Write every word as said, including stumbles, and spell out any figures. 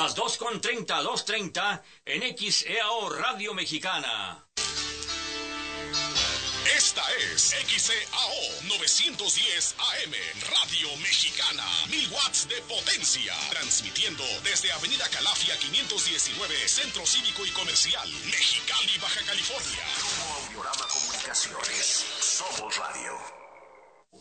las dos con treinta, dos treinta, en X E A O Radio Mexicana. Esta es X E A O novecientos diez A M, Radio Mexicana, mil watts de potencia, transmitiendo desde Avenida Calafia quinientos diecinueve, Centro Cívico y Comercial, Mexicali, Baja California. Grupo Audiorama Comunicaciones, somos radio.